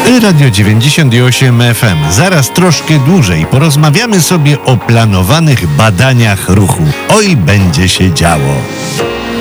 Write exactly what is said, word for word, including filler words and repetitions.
Radio dziewięćdziesiąt osiem F M. Zaraz troszkę dłużej porozmawiamy sobie o planowanych badaniach ruchu. Oj, będzie się działo.